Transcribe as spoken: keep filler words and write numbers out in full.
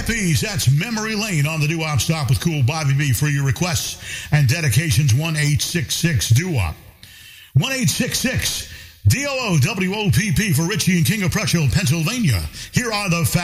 hippies. That's Memory Lane on the Doo-Wop Stop with Cool Bobby B. For your requests and dedications, one eight six six Doo-Wop. one eight six six D O O W O P P for Richie and King of Prussia, Pennsylvania. Here are the facts.